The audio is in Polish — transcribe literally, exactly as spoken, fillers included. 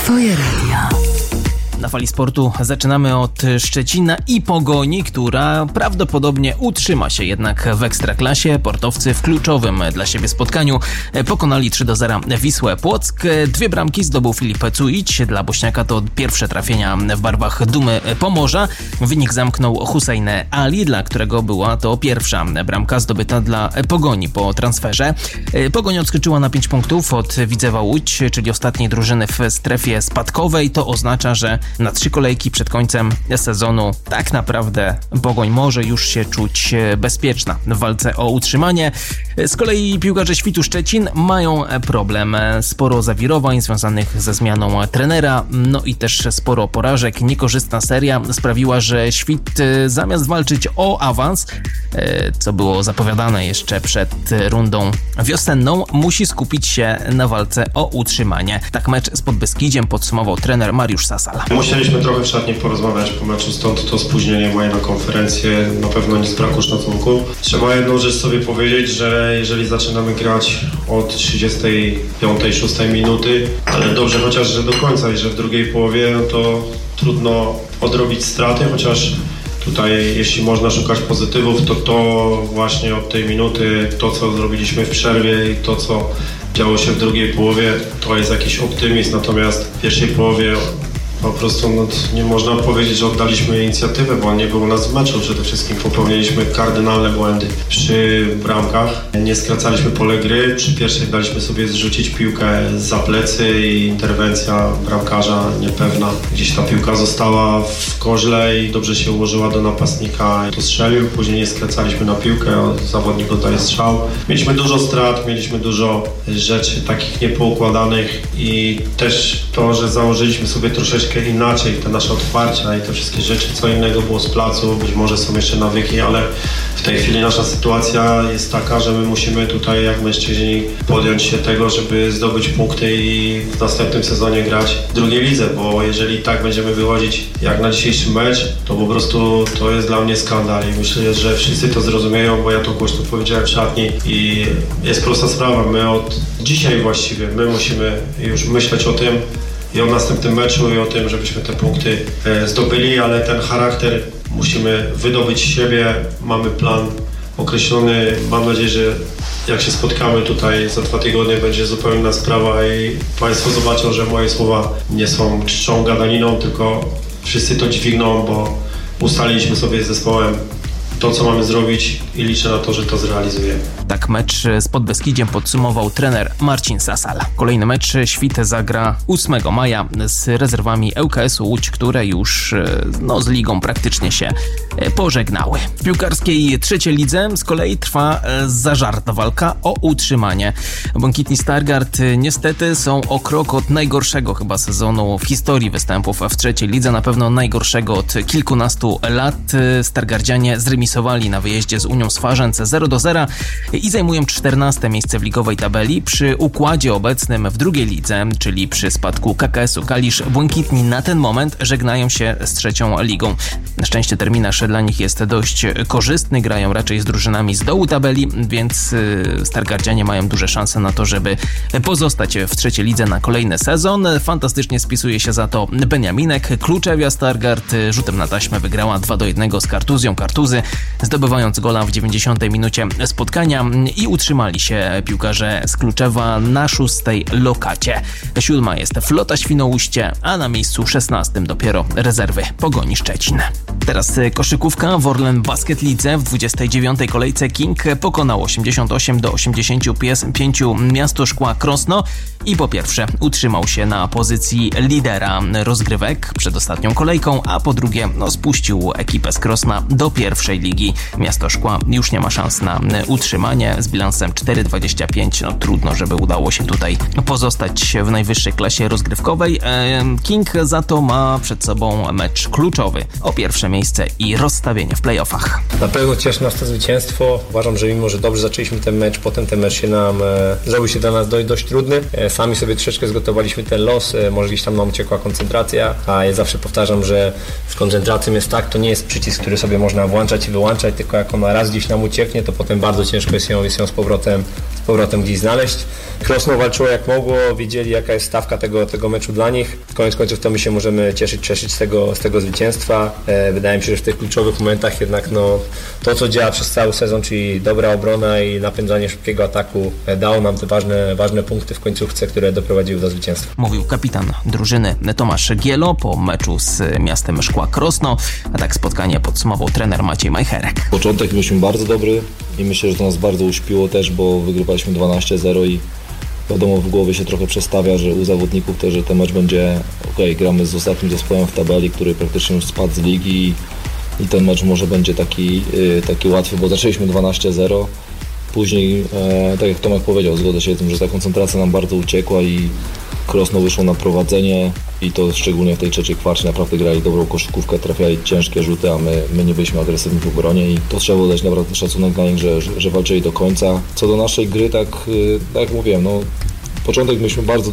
Twoje radio. Na Fali Sportu zaczynamy od Szczecina i Pogoni, która prawdopodobnie utrzyma się jednak w Ekstraklasie. Portowcy w kluczowym dla siebie spotkaniu pokonali trzy do zera Wisłę Płock. Dwie bramki zdobył Filip Cujić. Dla Bośniaka to pierwsze trafienia w barwach Dumy Pomorza. Wynik zamknął Hussein Ali, dla którego była to pierwsza bramka zdobyta dla Pogoni po transferze. Pogoń odskoczyła na pięć punktów od Widzewa Łódź, czyli ostatniej drużyny w strefie spadkowej. To oznacza, że na trzy kolejki przed końcem sezonu tak naprawdę Pogoń może już się czuć bezpieczna w walce o utrzymanie. Z kolei piłkarze Świtu Szczecin mają problem. Sporo zawirowań związanych ze zmianą trenera, no i też sporo porażek. Niekorzystna seria sprawiła, że Świt zamiast walczyć o awans, co było zapowiadane jeszcze przed rundą wiosenną, musi skupić się na walce o utrzymanie. Tak mecz z Podbeskidziem podsumował trener Mariusz Sasal. Musieliśmy trochę w szatni porozmawiać po meczu, stąd to spóźnienie moje na konferencję, na pewno nie z braku szacunku. Trzeba jedną rzecz sobie powiedzieć, że jeżeli zaczynamy grać od trzydziestej piątej szóstej minuty, ale dobrze chociaż, że do końca i że w drugiej połowie, no to trudno odrobić straty, chociaż tutaj jeśli można szukać pozytywów, to to właśnie od tej minuty, to co zrobiliśmy w przerwie i to co działo się w drugiej połowie, to jest jakiś optymizm, natomiast w pierwszej połowie po prostu no, nie można powiedzieć, że oddaliśmy inicjatywę, bo nie było nas w meczu. Przede wszystkim popełniliśmy kardynalne błędy przy bramkach. Nie skracaliśmy pole gry. Przy pierwszej daliśmy sobie zrzucić piłkę za plecy i interwencja bramkarza niepewna. Gdzieś ta piłka została w koźle i dobrze się ułożyła do napastnika. To strzelił, później nie skracaliśmy na piłkę, zawodnik oddaje strzał. Mieliśmy dużo strat, mieliśmy dużo rzeczy takich niepoukładanych i też to, że założyliśmy sobie troszeczkę inaczej te nasze otwarcia i te wszystkie rzeczy, co innego było z placu, być może są jeszcze nawyki, ale w tej chwili nasza sytuacja jest taka, że my musimy tutaj jak mężczyźni podjąć się tego, żeby zdobyć punkty i w następnym sezonie grać w drugiej lidze, bo jeżeli tak będziemy wychodzić jak na dzisiejszy mecz, to po prostu to jest dla mnie skandal i myślę, że wszyscy to zrozumieją, bo ja to głośno powiedziałem w szatni i jest prosta sprawa, my od dzisiaj właściwie, my musimy już myśleć o tym, i o następnym meczu i o tym, żebyśmy te punkty e, zdobyli, ale ten charakter musimy wydobyć z siebie. Mamy plan określony. Mam nadzieję, że jak się spotkamy tutaj za dwa tygodnie, będzie zupełnie inna sprawa i Państwo zobaczą, że moje słowa nie są czczą gadaniną, tylko wszyscy to dźwigną, bo ustaliliśmy sobie z zespołem to, co mamy zrobić i liczę na to, że to zrealizujemy. Tak mecz z Podbeskidziem podsumował trener Marcin Sasal. Kolejny mecz Świt zagra ósmego maja z rezerwami L K S-u Łódź, które już no, z ligą praktycznie się pożegnały. W piłkarskiej trzeciej lidze z kolei trwa zażarta walka o utrzymanie. Błękitni Stargard niestety są o krok od najgorszego chyba sezonu w historii występów w trzeciej lidze, na pewno najgorszego od kilkunastu lat. Stargardzianie zremisowali na wyjeździe z Unią Swarzędz zero do zera i zajmują czternaste miejsce w ligowej tabeli. Przy układzie obecnym w drugiej lidze, czyli przy spadku K K S-u Kalisz, Błękitni na ten moment żegnają się z trzecią ligą. Na szczęście terminarz dla nich jest dość korzystny, grają raczej z drużynami z dołu tabeli, więc Stargardzianie mają duże szanse na to, żeby pozostać w trzeciej lidze na kolejny sezon. Fantastycznie spisuje się za to Beniaminek. Kluczewia Stargard rzutem na taśmę wygrała dwa do jednego z Kartuzją Kartuzy, zdobywając gola w dziewięćdziesiątej minucie spotkania i utrzymali się piłkarze z Kluczewa na szóstej lokacie. Siódma jest Flota Świnoujście, a na miejscu szesnastym dopiero rezerwy Pogoni Szczecin. Teraz koszykówka w Orlen Basket Lidze w dwudziestej dziewiątej kolejce King pokonał osiemdziesiąt osiem do osiemdziesięciu pięciu Miasto Szkła Krosno i po pierwsze utrzymał się na pozycji lidera rozgrywek przed ostatnią kolejką, a po drugie no, spuścił ekipę z Krosna do pierwszej ligi. Miasto Szkła już nie ma szans na utrzymanie z bilansem cztery dwadzieścia pięć. No trudno, żeby udało się tutaj pozostać w najwyższej klasie rozgrywkowej. King za to ma przed sobą mecz kluczowy o pierwsze miejsce i rozstawienie w playoffach. Na pewno cieszy nas to zwycięstwo. Uważam, że mimo, że dobrze zaczęliśmy ten mecz, potem ten mecz się nam e, zrobił się dla nas dość, dość trudny. E, sami sobie troszeczkę zgotowaliśmy ten los, e, może gdzieś tam nam uciekła koncentracja, a ja zawsze powtarzam, że z koncentracją jest tak, to nie jest przycisk, który sobie można włączać i wyłączać. wyłączać, tylko jak ona raz gdzieś nam ucieknie, to potem bardzo ciężko jest ją, jest ją z powrotem, z powrotem gdzieś znaleźć. Krosno walczyło jak mogło, wiedzieli jaka jest stawka tego, tego meczu dla nich. Koniec końców to my się możemy cieszyć, cieszyć z tego, z tego zwycięstwa. E, wydaje mi się, że w tych kluczowych momentach jednak no, to co działa przez cały sezon, czyli dobra obrona i napędzanie szybkiego ataku e, dało nam te ważne, ważne punkty w końcówce, które doprowadziły do zwycięstwa. Mówił kapitan drużyny Tomasz Gielo po meczu z Miastem Szkła Krosno, a tak spotkanie podsumował trener Maciej Majcherek. Początek byliśmy bardzo dobry i myślę, że to nas bardzo uśpiło też, bo wygrywaliśmy dwanaście zero i wiadomo, w głowie się trochę przestawia, że u zawodników też, że ten mecz będzie ok, gramy z ostatnim zespołem w tabeli, który praktycznie już spadł z ligi i, i ten mecz może będzie taki, yy, taki łatwy, bo zaczęliśmy dwanaście zero. Później, e, tak jak Tomek powiedział, zgodzę się z tym, że ta koncentracja nam bardzo uciekła i Krosno wyszło na prowadzenie i to szczególnie w tej trzeciej kwarcie naprawdę grali dobrą koszykówkę, trafiali ciężkie rzuty, a my, my nie byliśmy agresywni w obronie i to trzeba dać naprawdę szacunek dla nich, że, że, że walczyli do końca. Co do naszej gry, tak, tak jak mówiłem, no, początek myśmy bardzo